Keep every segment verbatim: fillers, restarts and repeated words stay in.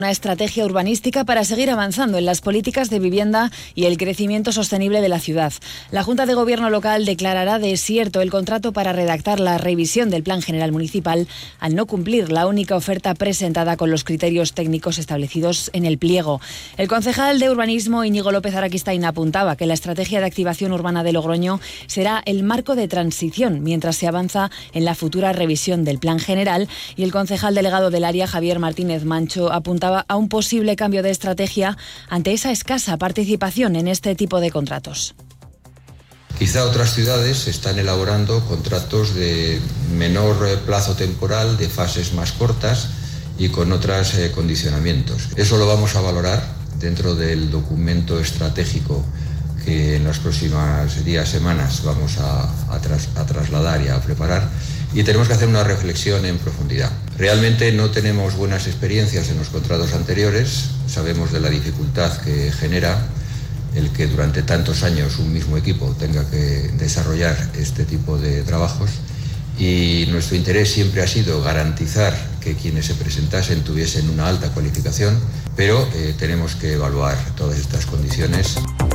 Una estrategia urbanística para seguir avanzando en las políticas de vivienda y el crecimiento sostenible de la ciudad. La Junta de Gobierno local declarará desierto el contrato para redactar la revisión del Plan General Municipal al no cumplir la única oferta presentada con los criterios técnicos establecidos en el pliego. El concejal de Urbanismo, Íñigo López Araquistain, apuntaba que la estrategia de activación urbana de Logroño será el marco de transición mientras se avanza en la futura revisión del Plan General, y el concejal delegado del área, Javier Martínez Mancho, apuntaba a un posible cambio de estrategia ante esa escasa participación en este tipo de contratos. Quizá otras ciudades están elaborando contratos de menor plazo temporal, de fases más cortas y con otros eh, condicionamientos. Eso lo vamos a valorar dentro del documento estratégico que en los próximos días, semanas vamos a, a, tras, a trasladar y a preparar, y tenemos que hacer una reflexión en profundidad. Realmente no tenemos buenas experiencias en los contratos anteriores, sabemos de la dificultad que genera el que durante tantos años un mismo equipo tenga que desarrollar este tipo de trabajos, y nuestro interés siempre ha sido garantizar que quienes se presentasen tuviesen una alta cualificación, pero eh, tenemos que evaluar todas estas condiciones.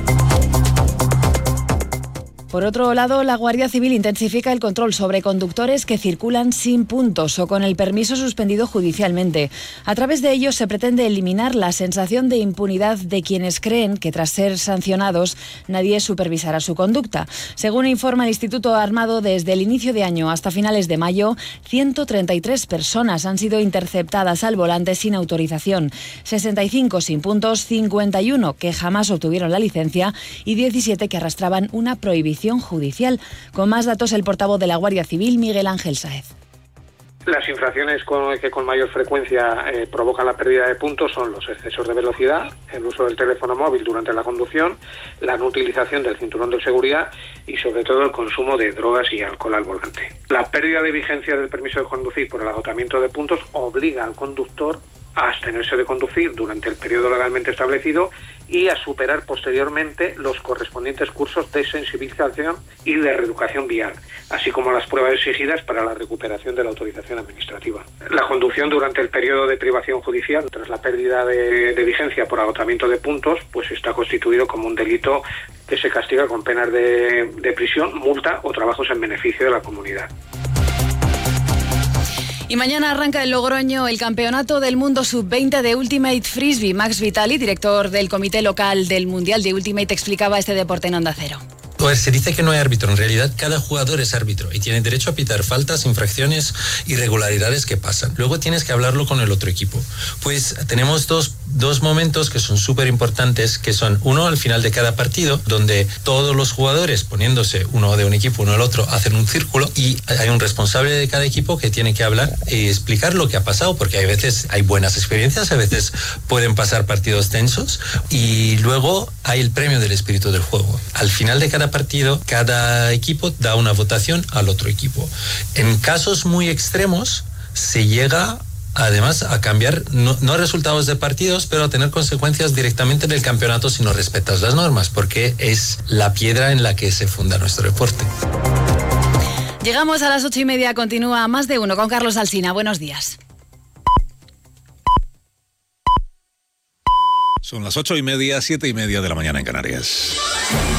Por otro lado, la Guardia Civil intensifica el control sobre conductores que circulan sin puntos o con el permiso suspendido judicialmente. A través de ello se pretende eliminar la sensación de impunidad de quienes creen que tras ser sancionados nadie supervisará su conducta. Según informa el Instituto Armado, desde el inicio de año hasta finales de mayo, ciento treinta y tres personas han sido interceptadas al volante sin autorización, sesenta y cinco sin puntos, cincuenta y uno que jamás obtuvieron la licencia y diecisiete que arrastraban una prohibición judicial. Con más datos, el portavoz de la Guardia Civil, Miguel Ángel Sáez. Las infracciones con, que con mayor frecuencia eh, provocan la pérdida de puntos son los excesos de velocidad, el uso del teléfono móvil durante la conducción, la no utilización del cinturón de seguridad y sobre todo el consumo de drogas y alcohol al volante. La pérdida de vigencia del permiso de conducir por el agotamiento de puntos obliga al conductor a abstenerse de conducir durante el periodo legalmente establecido y a superar posteriormente los correspondientes cursos de sensibilización y de reeducación vial, así como las pruebas exigidas para la recuperación de la autorización administrativa. La conducción durante el periodo de privación judicial, tras la pérdida de, de vigencia por agotamiento de puntos, pues está constituido como un delito que se castiga con penas de, de prisión, multa o trabajos en beneficio de la comunidad. Y mañana arranca en Logroño el Campeonato del Mundo sub veinte de Ultimate Frisbee. Max Vitali, director del comité local del Mundial de Ultimate, explicaba este deporte en Onda Cero. Pues se dice que no hay árbitro. En realidad, cada jugador es árbitro y tiene derecho a pitar faltas, infracciones, irregularidades que pasan. Luego tienes que hablarlo con el otro equipo. Pues tenemos dos, dos momentos que son súper importantes, que son uno al final de cada partido, donde todos los jugadores, poniéndose uno de un equipo, uno del otro, hacen un círculo y hay un responsable de cada equipo que tiene que hablar y explicar lo que ha pasado, porque hay veces hay buenas experiencias, a veces pueden pasar partidos tensos, y luego hay el premio del espíritu del juego. Al final de cada partido, cada equipo da una votación al otro equipo. En casos muy extremos, se llega además a cambiar, no, no resultados de partidos, pero a tener consecuencias directamente en el campeonato si no respetas las normas, porque es la piedra en la que se funda nuestro deporte. Llegamos a las ocho y media, continúa Más de Uno con Carlos Alsina. Buenos días. Son las ocho y media, siete y media de la mañana en Canarias.